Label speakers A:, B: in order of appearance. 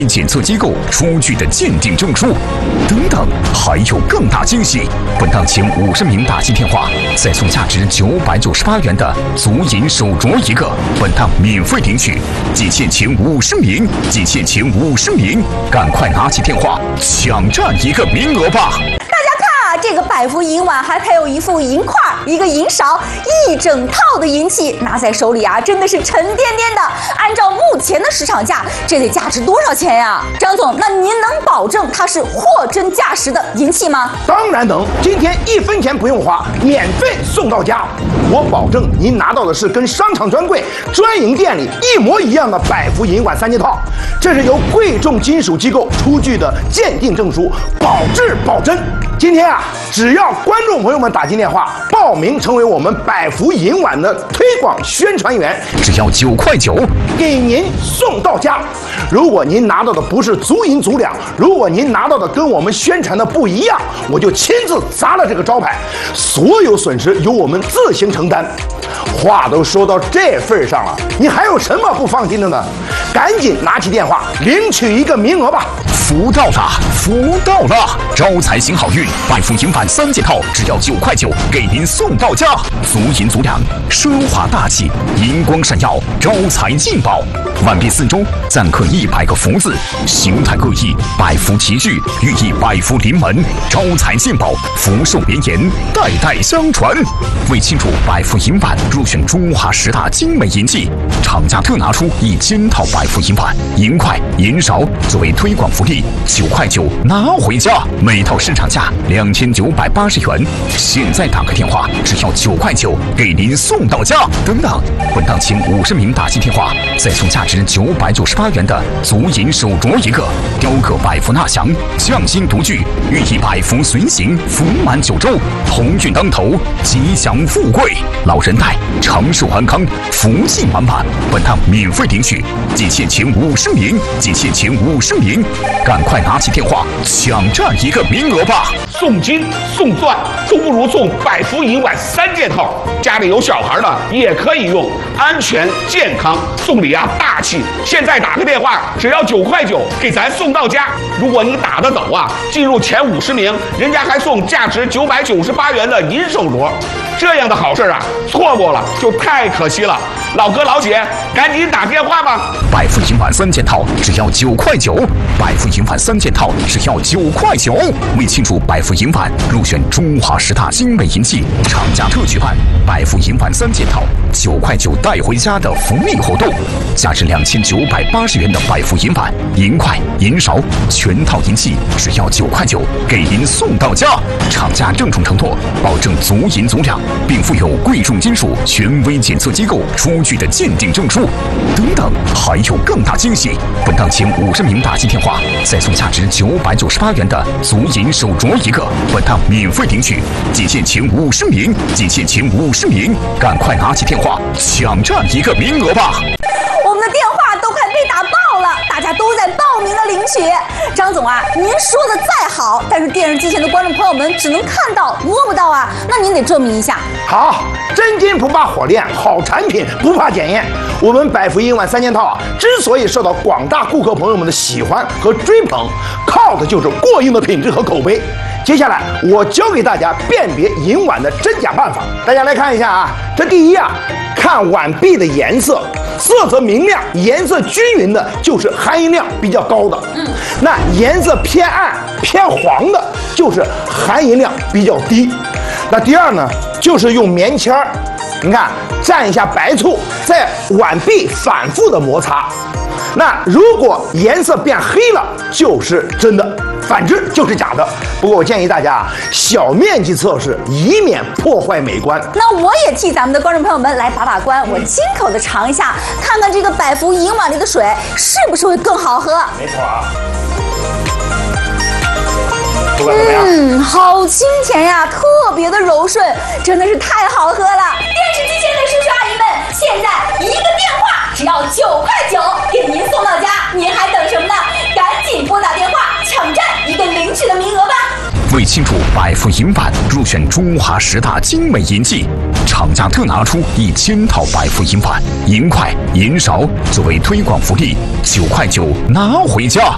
A: 检测机构出具的鉴定证书等等，还有更大惊喜！本档前50名打进电话，再送价值998元的足银手镯一个，本档免费领取，仅限前50名，仅限前50名，赶快拿起电话抢占一个名额吧！
B: 这个百福银碗还配有一副银块、一个银勺、一整套的银器，拿在手里啊，真的是沉甸甸的。按照目前的市场价，这得价值多少钱呀？张总，那您能保证它是货真价实的银器吗？
C: 当然能，今天1分钱不用花，免费送到家。我保证您拿到的是跟商场专柜、专营店里一模一样的百福银碗3件套，这是由贵重金属机构出具的鉴定证书，保质保真。今天啊，只要观众朋友们打进电话报名成为我们百福银碗的推广宣传员，
A: 只要9块9，
C: 给您送到家。如果您拿到的不是足银足两，如果您拿到的跟我们宣传的不一样，我就亲自砸了这个招牌，所有损失由我们自行承担。话都说到这份上了，你还有什么不放心的呢？赶紧拿起电话领取一个名额吧！
A: 福到了，福到了！招财行好运，百福银碗3件套，只要9块9，给您送到家。足银足两，奢华大气，银光闪耀，招财进宝。碗壁四周錾刻100个福字，形态各异，百福齐聚，寓意百福临门，招财进宝，福寿连延，代代相传。为庆祝百福银碗入选中华10大精美银器，厂家特拿出1000套百福银碗、银块、银勺作为推广福利，9块9拿回家，每套市场价2980元。现在打个电话，只要9块9，给您送到家。等等，本档前50名打进电话，再送价值998元的足银手镯一个，雕刻百福纳祥，匠心独具，寓意百福随行，福满9州，鸿运当头，吉祥富贵，老人带，长寿安康，福气满满。本档免费领取，仅限前50名，仅限前50名，赶快拿起电话抢占一个名额吧！
D: 送金送钻都不如送百福银碗3件套，家里有小孩的也可以用，安全健康，送礼啊大气。现在打个电话，只要9块9，给咱送到家。如果你打得走啊，进入前50名，人家还送价值998元的银手镯。这样的好事啊，错过了就太可惜了。老哥老姐，赶紧打电话吧！
A: 百福银碗3件套只要9块9，百福银碗3件套只要9块9。为庆祝百福银碗入选中华10大精美银器，厂家特举办百福银碗3件套9块9带回家的福利活动，价值2980元的百福银碗、银块、银勺全套银器只要9块9，给您送到家。厂家郑重承诺，保证足银足两，并附有贵重金属权威检测机构出具的鉴定证书等等，还有更大惊喜！本档前50名打进电话，再送价值998元的足银手镯一个，本档免费领取，仅限前50名，仅限前50名，赶快拿起电话抢占一个名额吧！
B: 我们的电话都快被打爆了，大家都在报名的领取。张总啊，您说的再好，但是电视机前的观众朋友们只能看到摸不到啊，那您得证明一下。
C: 好，真金不怕火炼，好产品不怕检验。我们百福银碗3件套啊，之所以受到广大顾客朋友们的喜欢和追捧，靠的就是过硬的品质和口碑。接下来我教给大家辨别银碗的真假办法，大家来看一下啊。这第一啊，看碗壁的颜色，色泽明亮、颜色均匀的，就是含银量比较高的。那颜色偏暗、偏黄的，就是含银量比较低。那第二呢，就是用棉签儿，你看蘸一下白醋，在碗壁反复的摩擦。那如果颜色变黑了，就是真的，反之就是假的。不过我建议大家小面积测试，以免破坏美观。
B: 那我也替咱们的观众朋友们来把把关，我亲口的尝一下，看看这个百福银碗里的水是不是会更好喝。
C: 没错啊。
B: 好清甜呀，特别的柔顺，真的是太好喝了。电视机前的叔叔阿姨们，现在一个电话只要9块9，给您送到家，您还等什么呢？赶紧拨打电话，抢占一个领取的名额吧！
A: 为庆祝百福银碗入选中华10大精美银器，厂家特拿出1000套百福银碗、银块、银勺作为推广福利，9块9拿回家。